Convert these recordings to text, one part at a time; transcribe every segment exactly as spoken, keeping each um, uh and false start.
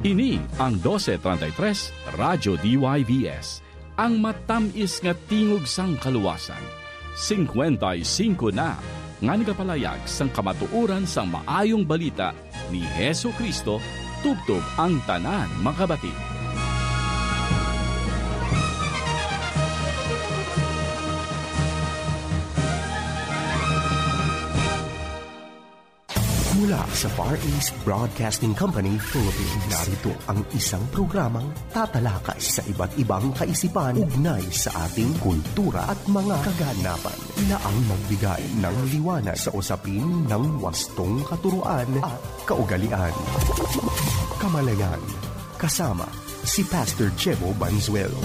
Ini ang twelve thirty-three Radyo D Y V S, ang matamis nga tingog sang kaluwasan. fifty-five na, nga nagapalayag sang kamatuuran sang maayong balita ni Hesu Kristo, tubtob ang tanan makabatid. Mula sa Far East Broadcasting Company, Philippines, narito ang isang programang tatalakay sa iba't ibang kaisipan ugnay sa ating kultura at mga kaganapan na ang magbigay ng liwanag sa usapin ng wastong katuruan at kaugalian. Kamalayan, kasama si Pastor Jebo Banzuelo.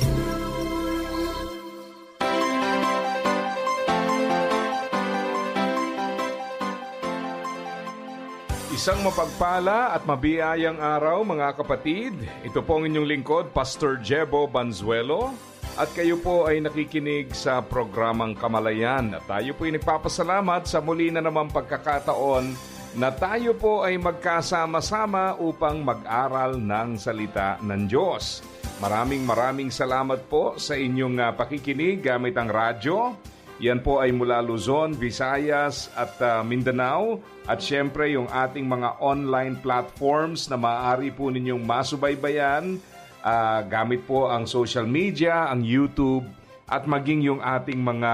Isang mapagpala at mabiyayang araw mga kapatid. Ito po ang inyong lingkod, Pastor Jebo Banzuelo. At kayo po ay nakikinig sa programang Kamalayan. At tayo po ay nagpapasalamat sa muli na namang pagkakataon na tayo po ay magkasama-sama upang mag-aral ng salita ng Diyos. Maraming maraming salamat po sa inyong uh, pakikinig gamit ang radyo. Yan po ay mula Luzon, Visayas at uh, Mindanao. At syempre yung ating mga online platforms na maaari po ninyong masubaybayan uh, gamit po ang social media, ang YouTube at maging yung ating mga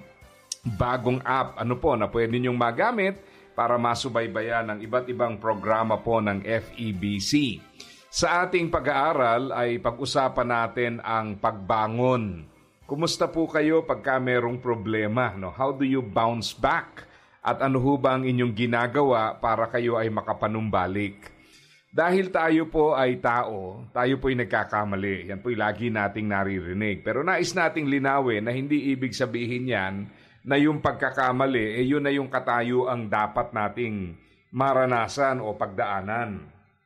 bagong app ano po na pwede ninyong magamit para masubaybayan ang iba't ibang programa po ng F E B C. Sa ating pag-aaral ay pag-usapan natin ang pagbangon. Kumusta po kayo pagka merong problema? No? How do you bounce back? At ano ho ba ang inyong ginagawa para kayo ay makapanumbalik? Dahil tayo po ay tao, tayo po ay nagkakamali. Yan po ay lagi nating naririnig. Pero nais nating linawin na hindi ibig sabihin yan na yung pagkakamali, eh yun na yung katayuang dapat nating maranasan o pagdaanan.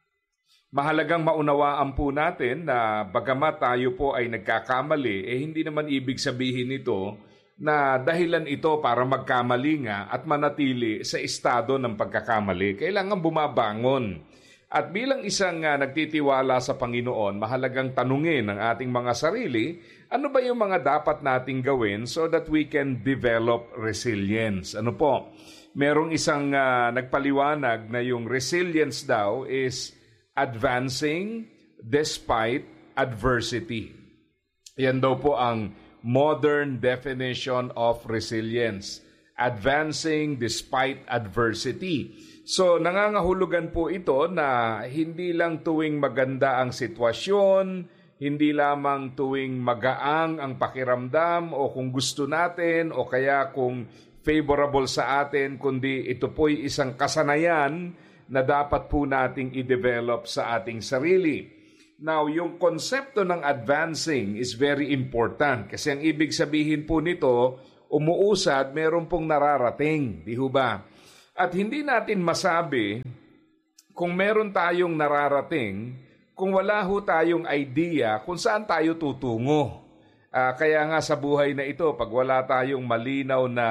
Mahalagang maunawaan po natin na bagamat tayo po ay nagkakamali, eh hindi naman ibig sabihin nito na dahilan ito para magkamali nga at manatili sa estado ng pagkakamali. Kailangan bumabangon. At bilang isang uh, nagtitiwala sa Panginoon, mahalagang tanungin ang ating mga sarili, ano ba yung mga dapat nating gawin so that we can develop resilience? Ano po? Merong isang uh, nagpaliwanag na yung resilience daw is advancing despite adversity. Yan daw po ang modern definition of resilience. Advancing despite adversity. So, nangangahulugan po ito na hindi lang tuwing maganda ang sitwasyon, hindi lamang tuwing magaang ang pakiramdam o kung gusto natin o kaya kung favorable sa atin, kundi ito po'y isang kasanayan na dapat po nating i-develop sa ating sarili. Now, yung konsepto ng advancing is very important kasi ang ibig sabihin po nito, umuusad, meron pong nararating, di ho ba? At hindi natin masabi kung meron tayong nararating kung wala ho tayong idea kung saan tayo tutungo. Uh, kaya nga sa buhay na ito, pag wala tayong malinaw na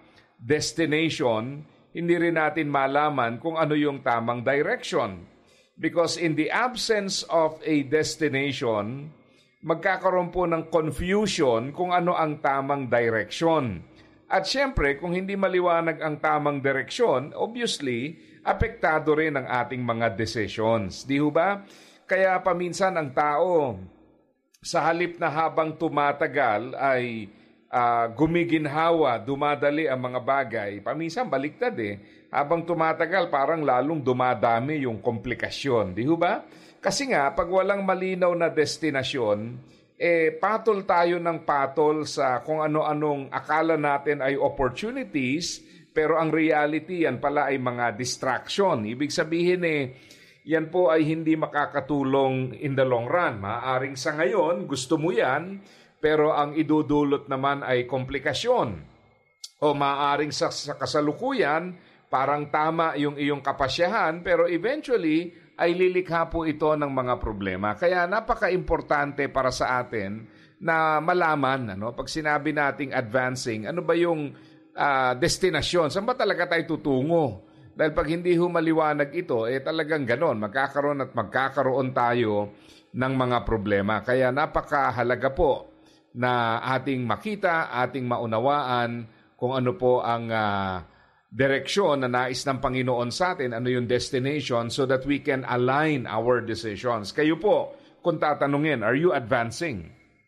destination, hindi rin natin malaman kung ano yung tamang direction. Because in the absence of a destination, magkakaroon po ng confusion kung ano ang tamang direction. At syempre, kung hindi maliwanag ang tamang direksyon, obviously, apektado rin ang ating mga decisions. Di ho ba? Kaya paminsan ang tao, sa halip na habang tumatagal ay uh, gumiginhawa, dumadali ang mga bagay, paminsan baliktad eh. Habang tumatagal, parang lalong dumadami yung komplikasyon. Di ho ba? Kasi nga, pag walang malinaw na destinasyon, eh, patol tayo ng patol sa kung ano-anong akala natin ay opportunities, pero ang reality yan pala ay mga distraction. Ibig sabihin eh, yan po ay hindi makakatulong in the long run. Maaaring sa ngayon, gusto mo yan, pero ang idudulot naman ay komplikasyon. O maaaring sa, sa kasalukuyan, parang tama yung iyong kapasyahan, pero eventually ay lilikha po ito ng mga problema. Kaya napaka-importante para sa atin na malaman, ano, pag sinabi nating advancing, ano ba yung uh, destinasyon? Saan ba talaga tayo tutungo? Dahil pag hindi ho maliwanag ito, eh talagang ganon, magkakaroon at magkakaroon tayo ng mga problema. Kaya napakahalaga po na ating makita, ating maunawaan kung ano po ang uh, direksyon na nais ng Panginoon sa atin, ano yung destination, so that we can align our decisions. Kayo po, kung tatanungin, are you advancing?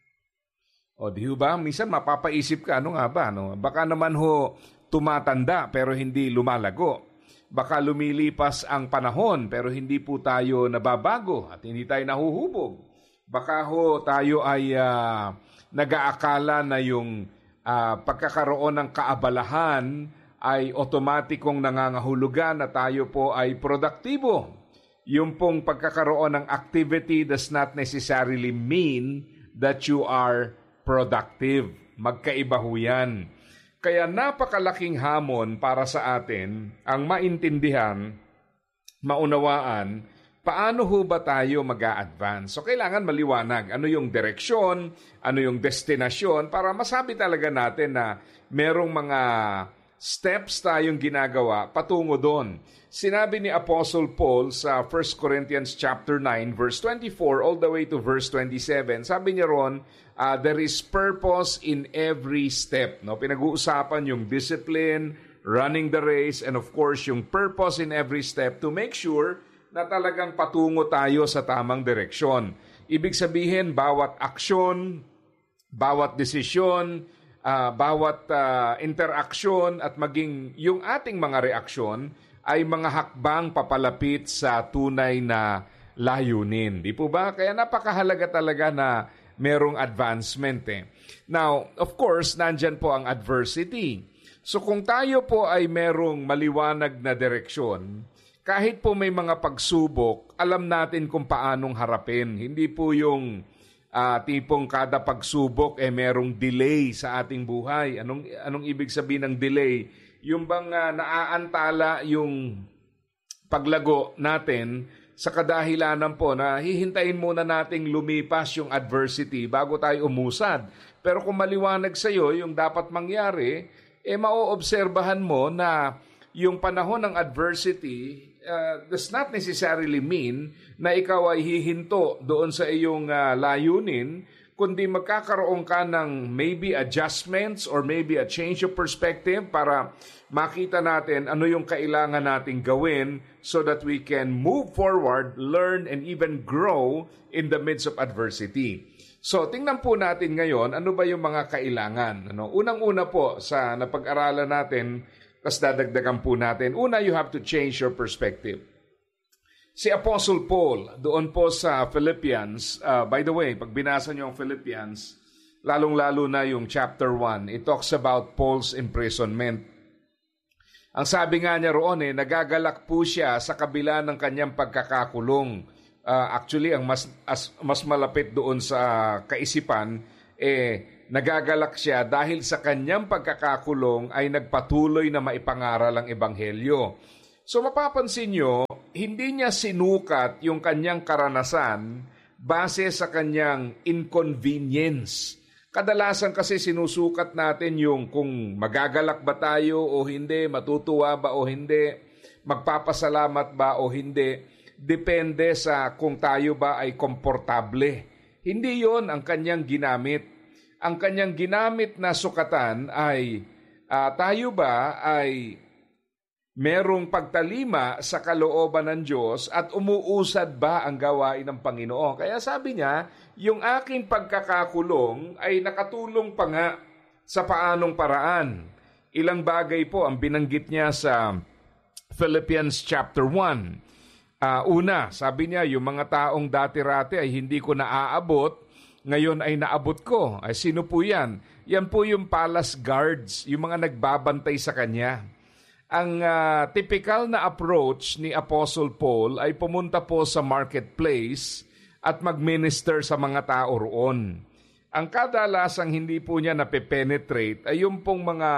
O di ba? Minsan mapapaisip ka, ano nga ba? No? Baka naman ho tumatanda pero hindi lumalago. Baka lumilipas ang panahon pero hindi po tayo nababago at hindi tayo nahuhubog. Baka ho tayo ay uh, nag-aakala na yung uh, pagkakaroon ng kaabalahan ay otomatikong nangangahulugan na tayo po ay produktibo. Yung pong pagkakaroon ng activity does not necessarily mean that you are productive. Magkaiba ho yan. Kaya napakalaking hamon para sa atin ang maintindihan, maunawaan, paano ho ba tayo mag-a-advance? So kailangan maliwanag ano yung direksyon, ano yung destinasyon para masabi talaga natin na merong mga steps tayong ginagawa patungo doon. Sinabi ni Apostle Paul sa First Corinthians chapter nine verse twenty-four all the way to verse twenty-seven. Sabi niya ron, uh, there is purpose in every step. No, pinag-uusapan yung discipline, running the race, and of course yung purpose in every step to make sure na talagang patungo tayo sa tamang direksyon. Ibig sabihin, bawat aksyon, bawat desisyon, uh, bawat uh, interaksyon at maging yung ating mga reaksyon ay mga hakbang papalapit sa tunay na layunin. Di po ba? Kaya napakahalaga talaga na merong advancement eh. Now, of course, nandyan po ang adversity. So kung tayo po ay merong maliwanag na direksyon, kahit po may mga pagsubok, alam natin kung paanong harapin. Hindi po yung uh, tipong kada pagsubok eh merong delay sa ating buhay. Anong, anong ibig sabihin ng delay? Yung bang uh, naaantala yung paglago natin sa kadahilanan po na hihintayin muna nating lumipas yung adversity bago tayo umusad. Pero kung maliwanag sa iyo yung dapat mangyari, eh mauobserbahan mo na yung panahon ng adversity uh, does not necessarily mean na ikaw ay hihinto doon sa iyong uh, layunin, kundi magkakaroon ka ng maybe adjustments or maybe a change of perspective para makita natin ano yung kailangan nating gawin so that we can move forward, learn, and even grow in the midst of adversity. So, tingnan po natin ngayon, ano ba yung mga kailangan? Ano? Unang-una po sa napag-aralan natin, tas dadagdagan po natin, una, you have to change your perspective. Si Apostle Paul, doon po sa Philippians, uh, by the way, pag binasa niyo ang Philippians, lalong-lalo na yung chapter one, it talks about Paul's imprisonment. Ang sabi nga niya roon, eh, nagagalak po siya sa kabila ng kanyang pagkakakulong. Uh, actually, ang mas, as, mas malapit doon sa kaisipan, eh, nagagalak siya dahil sa kanyang pagkakakulong ay nagpatuloy na maipangaral ang Ebanghelyo. So mapapansin nyo, hindi niya sinukat yung kanyang karanasan base sa kanyang inconvenience. Kadalasan kasi sinusukat natin yung kung magagalak ba tayo o hindi, matutuwa ba o hindi, magpapasalamat ba o hindi, depende sa kung tayo ba ay komportable. Hindi yon ang kanyang ginamit. Ang kanyang ginamit na sukatan ay uh, tayo ba ay merong pagtalima sa kalooban ng Diyos at umuusad ba ang gawain ng Panginoon. Kaya sabi niya, yung aking pagkakakulong ay nakatulong pa nga sa paanong paraan. Ilang bagay po ang binanggit niya sa Philippians chapter one. Uh, una, sabi niya, yung mga taong dati-rati ay hindi ko naaabot, ngayon ay naabot ko. Ay, sino po yan? Yan po yung palace guards, yung mga nagbabantay sa kanya. Ang uh, typical na approach ni Apostle Paul ay pumunta po sa marketplace at mag-minister sa mga tao roon. Ang kadalasang hindi po niya nape-penetrate ay yung pong mga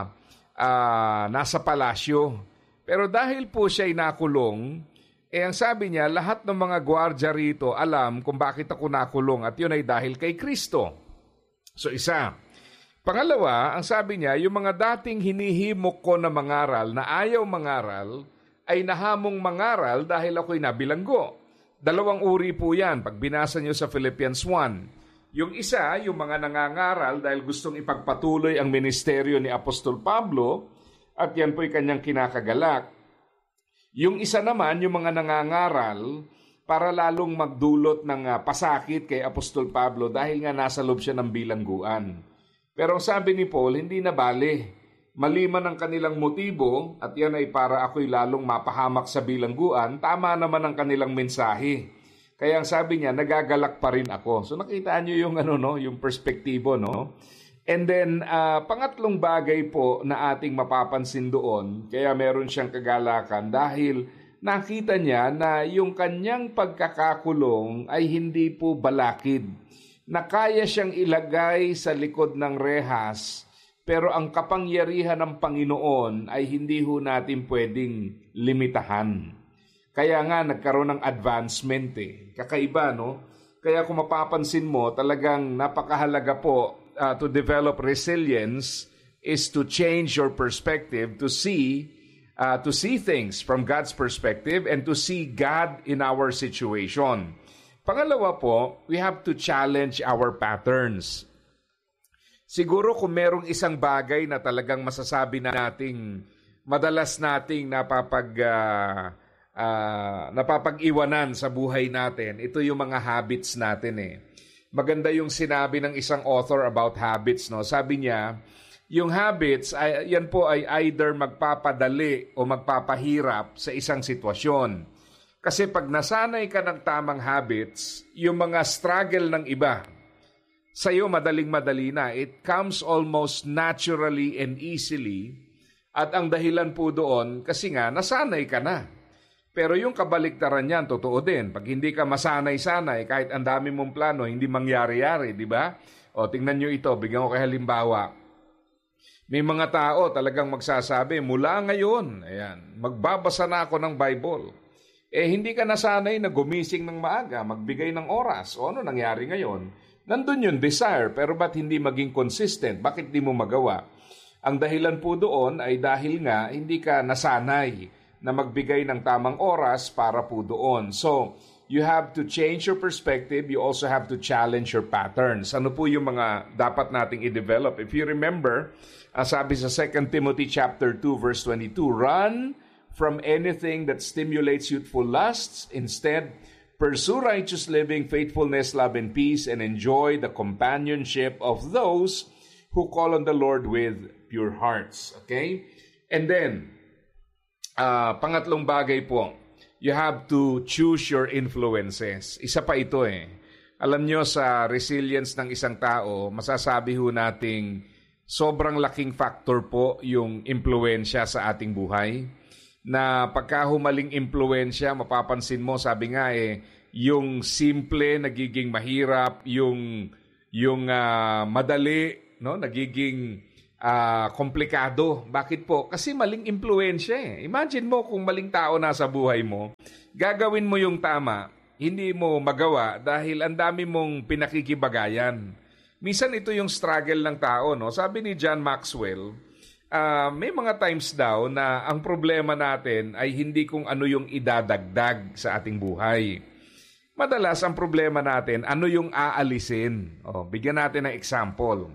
uh, nasa palasyo. Pero dahil po siya ay nakulong, eh ang sabi niya, lahat ng mga gwardya rito alam kung bakit ako nakulong at yun ay dahil kay Kristo. So isa. Pangalawa, ang sabi niya, yung mga dating hinihimok ko na mangaral, na ayaw mangaral, ay nahamong mangaral dahil ako'y nabilanggo. Dalawang uri po yan pag binasa nyo sa Philippians one. Yung isa, yung mga nangangaral dahil gustong ipagpatuloy ang ministeryo ni Apostol Pablo at yan po'y kanyang kinakagalak. Yung isa naman, yung mga nangangaral para lalong magdulot ng uh, pasakit kay Apostol Pablo dahil nga nasa loob siya ng bilangguan. Pero sabi ni Paul, hindi na bale. Mali man ang kanilang motibo at yan ay para ako'y lalong mapahamak sa bilangguan, tama naman ang kanilang mensahe. Kaya ang sabi niya, nagagalak pa rin ako. So nakita niyo yung ano no, yung perspektibo no. And then uh, pangatlong bagay po na ating mapapansin doon, kaya meron siyang kagalakan dahil nakita niya na yung kanyang pagkakakulong ay hindi po balakid. Na kaya siyang ilagay sa likod ng rehas, pero ang kapangyarihan ng Panginoon ay hindi ho natin pwedeng limitahan. Kaya nga nagkaroon ng advancement eh. Kakaiba no? Kaya kung mapapansin mo, talagang napakahalaga po uh, to develop resilience is to change your perspective, to see uh, to see things from God's perspective and to see God in our situation. Pangalawa po, we have to challenge our patterns. Siguro kung merong isang bagay na talagang masasabi na nating madalas nating napapag uh, uh, napapag-iwanan sa buhay natin, ito yung mga habits natin eh. Maganda yung sinabi ng isang author about habits, no? Sabi niya, yung habits, ay, yan po ay either magpapadali o magpapahirap sa isang sitwasyon. Kasi pag nasanay ka ng tamang habits, yung mga struggle ng iba, sa'yo madaling-madali na. It comes almost naturally and easily. At ang dahilan po doon, kasi nga, nasanay ka na. Pero yung kabaliktaran niyan, totoo din. Pag hindi ka masanay-sanay, kahit ang dami mong plano, hindi mangyari-yari, di ba? O, tingnan nyo ito, bigyan ko kayo halimbawa. May mga tao talagang magsasabi, mula ngayon, ayan, magbabasa na ako ng Bible. Eh, hindi ka nasanay na gumising ng maaga, magbigay ng oras. O ano nangyari ngayon? Nandun yung desire, pero ba't hindi maging consistent? Bakit di mo magawa? Ang dahilan po doon ay dahil nga hindi ka nasanay na magbigay ng tamang oras para po doon. So, you have to change your perspective. You also have to challenge your patterns. Ano po yung mga dapat nating i-develop? If you remember, uh, sabi sa Second Timothy chapter two, verse twenty-two, run from anything that stimulates youthful lusts. Instead, pursue righteous living, faithfulness, love, and peace, and enjoy the companionship of those who call on the Lord with pure hearts. Okay? And then, uh, pangatlong bagay po, you have to choose your influences. Isa pa ito eh. Alam nyo, sa resilience ng isang tao, masasabi ho nating sobrang laking factor po yung impluensya sa ating buhay. Na pagkahumaling impluensya, mapapansin mo, sabi nga eh, yung simple nagiging mahirap, yung yung uh, madali, no, nagiging uh, komplikado. Bakit po? Kasi maling impluensya eh. Imagine mo kung maling tao nasa buhay mo, gagawin mo yung tama, hindi mo magawa dahil ang dami mong pinakikibagayan. Minsan ito yung struggle ng tao, no? Sabi ni John Maxwell, Uh, may mga times daw na ang problema natin ay hindi kung ano yung idadagdag sa ating buhay. Madalas ang problema natin, ano yung aalisin. O, bigyan natin ng example.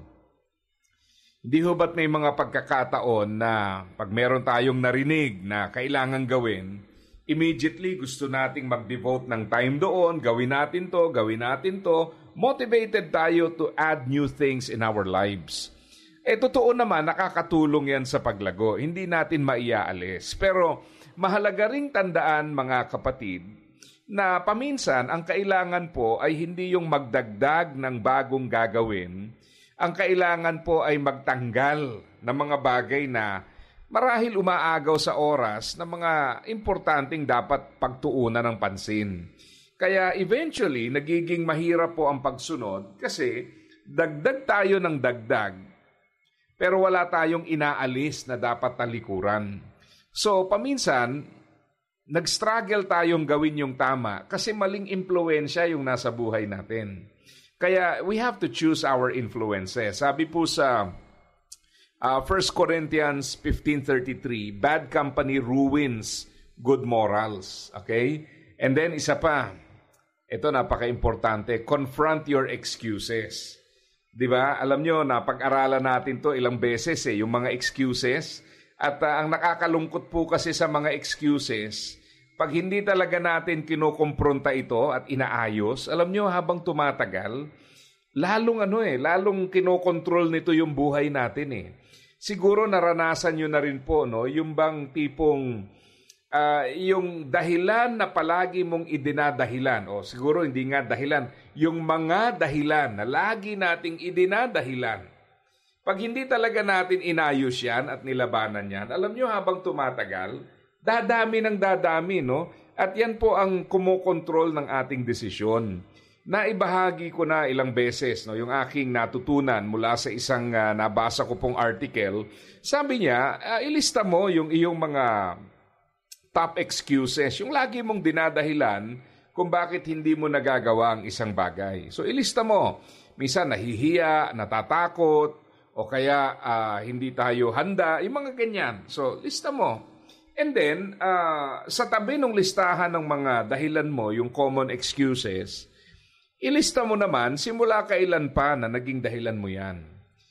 Hindi ho ba't may mga pagkakataon na pag meron tayong narinig na kailangan gawin, immediately gusto nating mag-devote ng time doon, gawin natin to, gawin natin to, motivated tayo to add new things in our lives. Eh, totoo naman, nakakatulong yan sa paglago. Hindi natin maiaalis. Pero mahalaga ring tandaan, mga kapatid, na paminsan ang kailangan po ay hindi yung magdagdag ng bagong gagawin. Ang kailangan po ay magtanggal ng mga bagay na marahil umaagaw sa oras na mga importanteng dapat pagtuunan ng pansin. Kaya eventually, nagiging mahirap po ang pagsunod kasi dagdag tayo ng dagdag. Pero wala tayong inaalis na dapat talikuran. So, paminsan, nag-struggle tayong gawin yung tama kasi maling impluensya yung nasa buhay natin. Kaya, we have to choose our influences. Sabi po sa uh, First Corinthians fifteen thirty-three, bad company ruins good morals. Okay? And then isa pa, ito napaka-importante, confront your excuses. Di ba? Alam nyo, napag-aralan natin to ilang beses eh, yung mga excuses. At uh, ang nakakalungkot po kasi sa mga excuses, pag hindi talaga natin kinokompronta ito at inaayos, alam nyo, habang tumatagal, lalong ano eh, lalong kinokontrol nito yung buhay natin eh. Siguro naranasan nyo na rin po, no, yung bang tipong Uh, yung dahilan na palagi mong idinadahilan, o siguro hindi nga dahilan, yung mga dahilan na lagi nating idinadahilan. Pag hindi talaga natin inayos yan at nilabanan yan, alam nyo habang tumatagal, dadami ng dadami, no? At yan po ang kumokontrol ng ating desisyon. Naibahagi ko na ilang beses, no, yung aking natutunan mula sa isang uh, nabasa ko pong article. Sabi niya, uh, ilista mo yung iyong mga top excuses, yung lagi mong dinadahilan kung bakit hindi mo nagagawa ang isang bagay. So ilista mo, minsan nahihiya, natatakot, o kaya uh, hindi tayo handa, yung mga ganyan. So lista mo. And then, uh, sa tabi ng listahan ng mga dahilan mo, yung common excuses, ilista mo naman simula kailan pa na naging dahilan mo yan.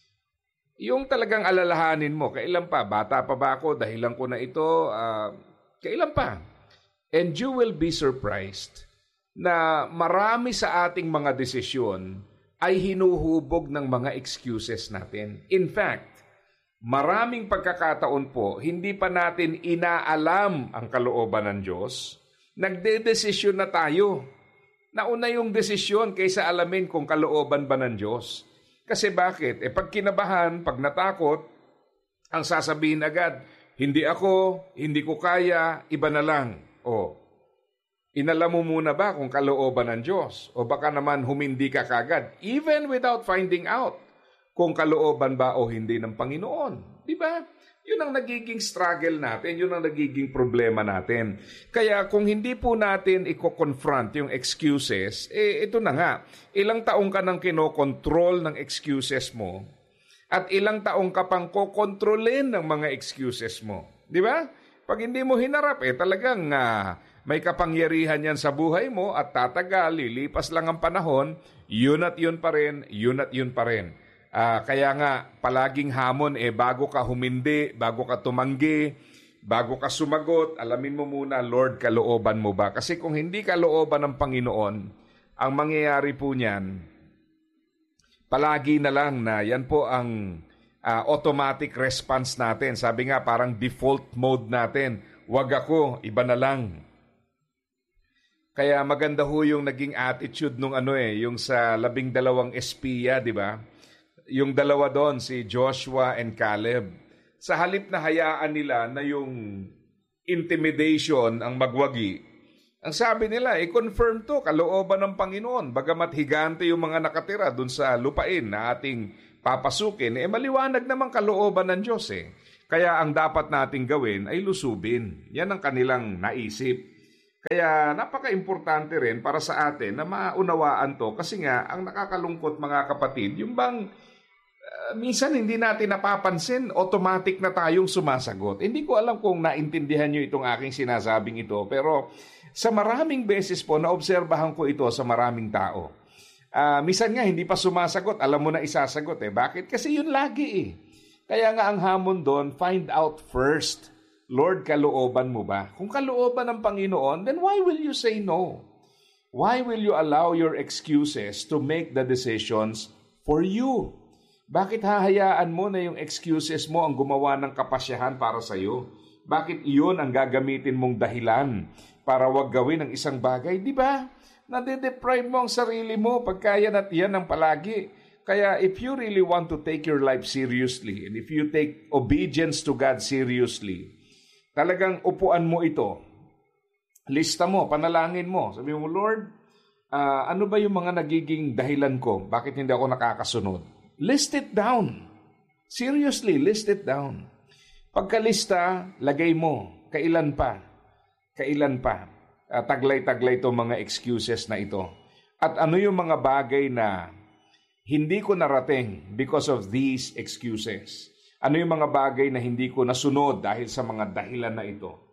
Yung talagang alalahanin mo, kailan pa, bata pa ba ako, dahilan ko na ito, uh, kailan pa? And you will be surprised na marami sa ating mga desisyon ay hinuhubog ng mga excuses natin. In fact, maraming pagkakataon po, hindi pa natin inaalam ang kalooban ng Diyos. Nagdedesisyon na tayo. Nauna yung desisyon kaysa alamin kung kalooban ba ng Diyos. Kasi bakit? Eh pag kinabahan, pag natakot, ang sasabihin agad, hindi ako, hindi ko kaya, iba na lang. O, inalam mo muna ba kung kalooban ng Diyos? O baka naman humindi ka kagad, even without finding out kung kalooban ba o hindi ng Panginoon. Di ba? Yun ang nagiging struggle natin, yun ang nagiging problema natin. Kaya kung hindi po natin i-confront yung excuses, eh ito na nga, ilang taong ka nang kinokontrol ng excuses mo, at ilang taong ka pang kokontrolin ng mga excuses mo. Di ba? Pag hindi mo hinarap, eh talagang uh, may kapangyarihan yan sa buhay mo at tatagal, lilipas lang ang panahon, yun at yun pa rin, yun at yun pa rin. Uh, kaya nga, palaging hamon, eh bago ka humindi, bago ka tumanggi, bago ka sumagot, alamin mo muna, Lord, kalooban mo ba? Kasi kung hindi kalooban ng Panginoon, ang mangyayari po niyan, palagi na lang na yan po ang uh, automatic response natin. Sabi nga parang default mode natin. Wag ako, iba na lang. Kaya maganda ho yung naging attitude nung ano eh, yung sa labing dalawang espiya, di ba? Yung dalawa doon, si Joshua and Caleb. Sa halip na hayaan nila na yung intimidation ang magwagi, ang sabi nila, i-confirm to, kalooban ng Panginoon. Bagamat higante yung mga nakatira dun sa lupain na ating papasukin, eh maliwanag naman kalooban ng Diyos eh. Kaya ang dapat nating gawin ay lusubin. Yan ang kanilang naisip. Kaya napaka-importante rin para sa atin na maunawaan to. Kasi nga, ang nakakalungkot mga kapatid, yung bang uh, minsan hindi natin napapansin, automatic na tayong sumasagot. Hindi ko alam kung naintindihan nyo itong aking sinasabing ito, pero sa maraming beses po, naobserbahan ko ito sa maraming tao. Uh, minsan nga, hindi pa sumasagot. Alam mo na isasagot eh. Bakit? Kasi yun lagi eh. Kaya nga ang hamon doon, find out first. Lord, kalooban mo ba? Kung kalooban ng Panginoon, then why will you say no? Why will you allow your excuses to make the decisions for you? Bakit hahayaan mo na yung excuses mo ang gumawa ng kapasyahan para sa iyo? Bakit iyon ang gagamitin mong dahilan para wag gawin ang isang bagay? Di ba? Nade-deprive mo ang sarili mo pagka yan at yan ang palagi. Kaya if you really want to take your life seriously, and if you take obedience to God seriously, talagang upuan mo ito. Lista mo, panalangin mo. Sabi mo, Lord, uh, ano ba yung mga nagiging dahilan ko? Bakit hindi ako nakakasunod? List it down. Seriously, list it down. Pagkalista, lagay mo. Kailan pa? Kailan pa? Uh, taglay-taglay itong mga excuses na ito. At ano yung mga bagay na hindi ko narating because of these excuses? Ano yung mga bagay na hindi ko nasunod dahil sa mga dahilan na ito?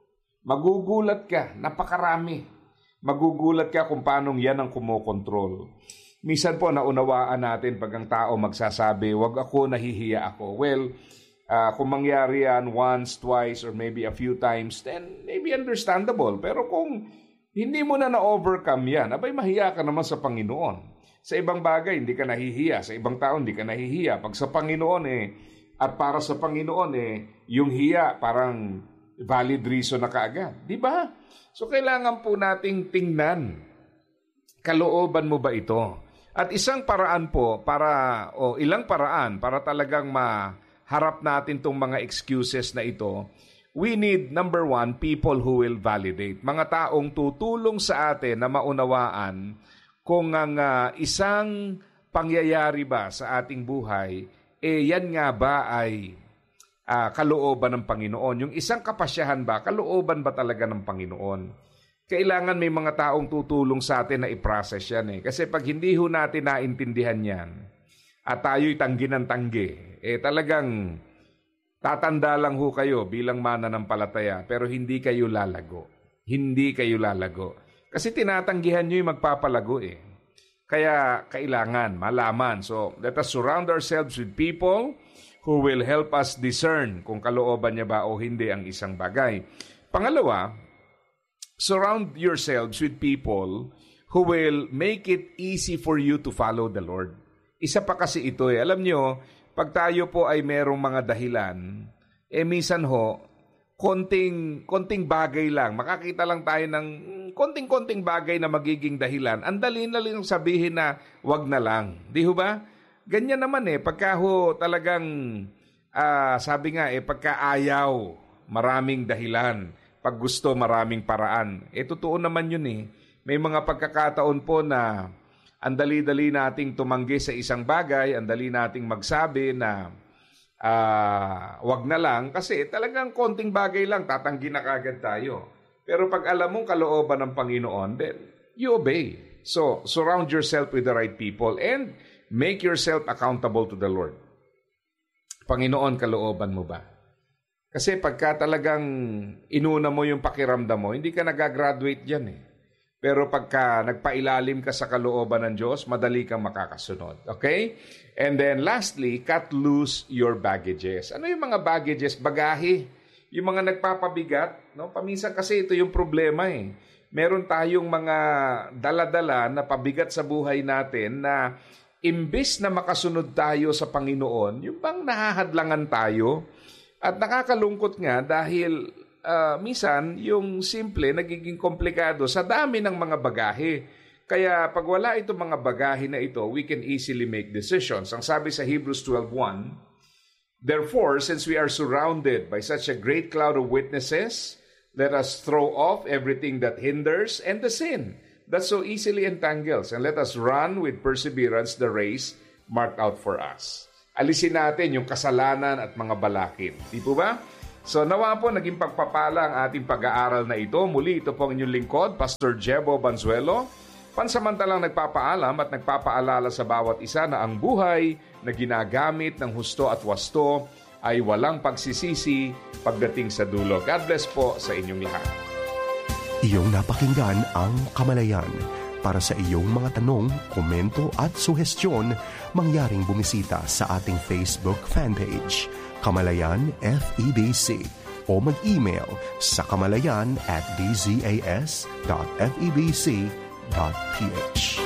Magugulat ka, napakarami. Magugulat ka kung paano yan ang kumokontrol. Minsan po naunawaan natin pag ang tao magsasabi, wag ako, nahihiya ako. Well, uh, kung mangyari yan once, twice, or maybe a few times, then maybe understandable. Pero kung hindi mo na na-overcome yan, abay mahiya ka naman sa Panginoon. Sa ibang bagay, hindi ka nahihiya. Sa ibang tao, hindi ka nahihiya. Pag sa Panginoon eh, at para sa Panginoon eh, yung hiya parang valid reason na kaagad. Di ba? So kailangan po nating tingnan, kalooban mo ba ito? At isang paraan po, para, o ilang paraan, para talagang maharap natin itong mga excuses na ito, we need, number one, people who will validate. Mga taong tutulong sa atin na maunawaan kung ang uh, isang pangyayari ba sa ating buhay, eh yan nga ba ay uh, kalooban ng Panginoon? Yung isang kapasyahan ba, kalooban ba talaga ng Panginoon? Kailangan may mga taong tutulong sa atin na i-process yan eh. Kasi pag hindi ho natin naintindihan yan, at tayo'y tanggi ng tanggi, eh talagang tatanda lang ho kayo bilang mananampalataya, pero hindi kayo lalago. Hindi kayo lalago. Kasi tinatanggihan nyo yung magpapalago eh. Kaya kailangan malaman. So, let us surround ourselves with people who will help us discern kung kalooban niya ba o hindi ang isang bagay. Pangalawa, surround yourselves with people who will make it easy for you to follow the Lord. Isa pa kasi ito eh. Alam nyo, pag tayo po ay merong mga dahilan, eh minsan ho, konting konting bagay lang, makakita lang tayo ng konting-konting bagay na magiging dahilan. Ang dali na lang sabihin na wag na lang. Di ho ba? Ganyan naman eh, pagka ho talagang uh, sabi nga eh, pagka ayaw, maraming dahilan. Pag gusto, maraming paraan. Eh totoo naman yun eh. May mga pagkakataon po na ang dali-dali nating tumanggi sa isang bagay, ang dali nating magsabi na Uh, wag na lang kasi talagang konting bagay lang, tatanggi na kagad tayo. Pero pag alam mong kalooban ng Panginoon, then you obey. So, surround yourself with the right people and make yourself accountable to the Lord. Panginoon, kalooban mo ba? Kasi pagka talagang inuna mo yung pakiramdam mo, hindi ka nagagraduate dyan eh. Pero pagka nagpailalim ka sa kalooban ng Diyos, madali kang makakasunod. Okay? And then lastly, cut loose your baggages. Ano yung mga baggages? Bagahe. Yung mga nagpapabigat. No? Paminsan kasi ito yung problema eh. Meron tayong mga dala-dala na pabigat sa buhay natin na imbis na makasunod tayo sa Panginoon, yung bang nahahadlangan tayo. At nakakalungkot nga dahil Uh, minsan, yung simple nagiging komplikado sa dami ng mga bagahe. Kaya pag wala itong mga bagahe na ito, we can easily make decisions. Ang sabi sa Hebrews twelve one, therefore, since we are surrounded by such a great cloud of witnesses, let us throw off everything that hinders and the sin that so easily entangles, and let us run with perseverance the race marked out for us. Alisin natin yung kasalanan at mga balakid. Di po ba? So nawa po naging pagpapala ang ating pag-aaral na ito. Muli ito po ang inyong lingkod, Pastor Jebo Banzuelo. Pansamantalang nagpapaalam at nagpapaalala sa bawat isa na ang buhay na ginagamit ng husto at wasto ay walang pagsisisi pagdating sa dulo. God bless po sa inyong lahat. Iyong napakinggan ang Kamalayan. Para sa iyong mga tanong, komento at suhestyon, mangyaring bumisita sa ating Facebook fanpage, Kamalayan F E B C, o mag-email sa kamalayan at d z a s dot f e b c dot p h.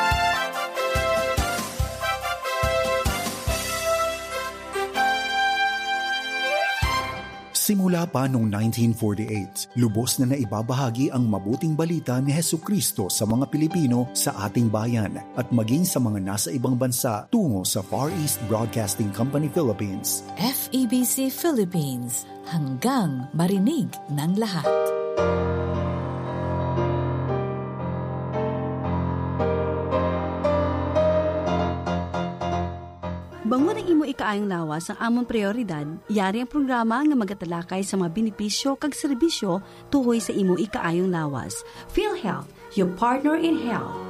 Simula pa noong nineteen forty-eight, lubos na naibabahagi ang mabuting balita ni Hesukristo sa mga Pilipino sa ating bayan at maging sa mga nasa ibang bansa tungo sa Far East Broadcasting Company Philippines. F E B C Philippines, hanggang marinig ng lahat. Bango ng imo ikaayong lawas ang among prioridad, yari ang programa nga magatalakay sa mga benepisyo kag serbisyo tuhoy sa imo ikaayong lawas. PhilHealth, your partner in health.